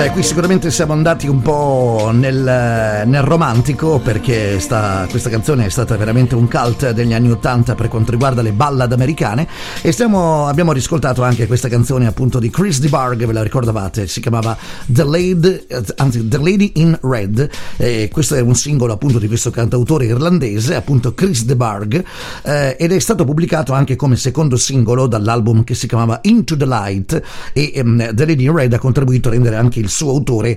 Beh, qui sicuramente siamo andati un po' nel romantico, perché questa canzone è stata veramente un cult degli anni 80 per quanto riguarda le ballad americane, e abbiamo riscoltato anche questa canzone appunto di Chris DeBarge, ve la ricordavate? Si chiamava The Lady in Red, questo è un singolo appunto di questo cantautore irlandese, appunto Chris DeBarge, ed è stato pubblicato anche come secondo singolo dall'album che si chiamava Into the Light, e The Lady in Red ha contribuito a rendere anche il suo autore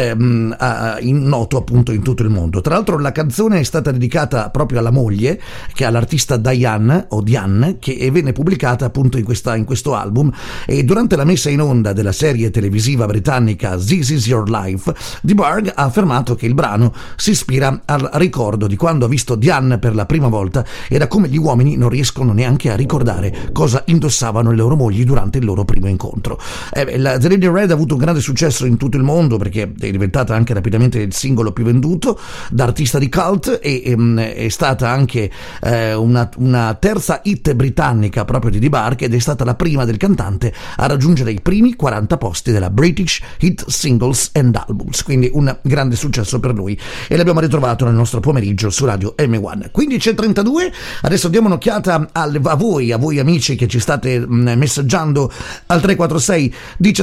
noto appunto in tutto il mondo. Tra l'altro la canzone è stata dedicata proprio alla moglie, che è l'artista Diane, che venne pubblicata appunto in questo album, e durante la messa in onda della serie televisiva britannica This Is Your Life, DeBarge ha affermato che il brano si ispira al ricordo di quando ha visto Diane per la prima volta e da come gli uomini non riescono neanche a ricordare cosa indossavano le loro mogli durante il loro primo incontro. The Lady in Red ha avuto un grande successo in tutto il mondo, perché è diventata anche rapidamente il singolo più venduto da artista di cult, e è stata anche una terza hit britannica proprio di DeBarge, ed è stata la prima del cantante a raggiungere i primi 40 posti della British Hit Singles and Albums, quindi un grande successo per lui, e l'abbiamo ritrovato nel nostro pomeriggio su Radio M1. 15:32, adesso diamo un'occhiata a voi amici che ci state messaggiando al 346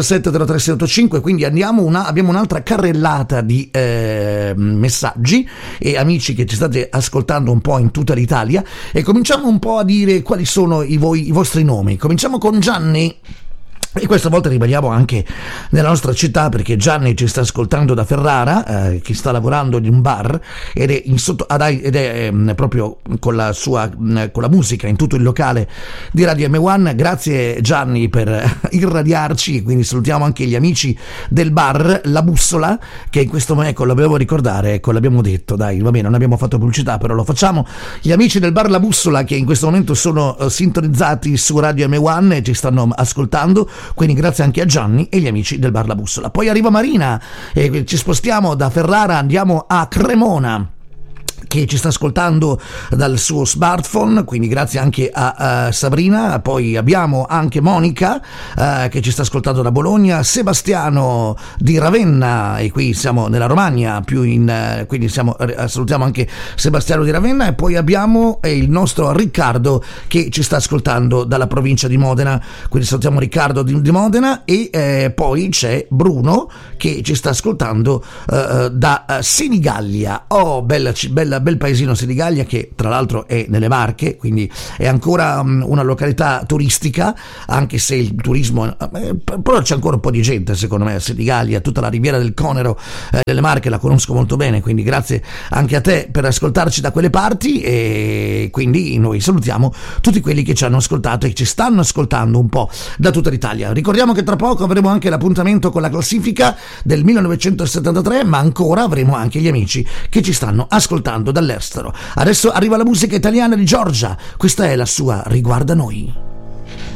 1703 quindi abbiamo un'altra carrellata di messaggi e amici che ci state ascoltando un po' in tutta l'Italia, e cominciamo un po' a dire quali sono i vostri nomi. Cominciamo con Gianni. E questa volta rimaniamo anche nella nostra città, perché Gianni ci sta ascoltando da Ferrara, che sta lavorando in un bar ed è proprio con la musica in tutto il locale di Radio M1. Grazie Gianni per irradiarci, quindi salutiamo anche gli amici del bar La Bussola, che in questo momento l'abbiamo ricordare, l'abbiamo detto, dai, va bene, non abbiamo fatto pubblicità, però lo facciamo. Gli amici del bar La Bussola che in questo momento sono sintonizzati su Radio M1 e ci stanno ascoltando, quindi grazie anche a Gianni e gli amici del bar La Bussola. Poi arriva Marina e ci spostiamo da Ferrara, andiamo a Cremona, che ci sta ascoltando dal suo smartphone, quindi grazie anche a Sabrina. Poi abbiamo anche Monica che ci sta ascoltando da Bologna, Sebastiano di Ravenna, e qui siamo nella Romagna, quindi salutiamo anche Sebastiano di Ravenna. E poi abbiamo il nostro Riccardo che ci sta ascoltando dalla provincia di Modena, quindi salutiamo Riccardo di Modena. E poi c'è Bruno che ci sta ascoltando da Senigallia. Oh, bel paesino Senigallia, che tra l'altro è nelle Marche, quindi è ancora una località turistica, anche se il turismo però c'è ancora un po' di gente secondo me a Senigallia. Tutta la riviera del Conero delle Marche la conosco molto bene, quindi grazie anche a te per ascoltarci da quelle parti. E quindi noi salutiamo tutti quelli che ci hanno ascoltato e ci stanno ascoltando un po' da tutta l'Italia. Ricordiamo che tra poco avremo anche l'appuntamento con la classifica del 1973, ma ancora avremo anche gli amici che ci stanno ascoltando dall'estero. Adesso arriva la musica italiana di Giorgia, questa è la sua Riguarda Noi.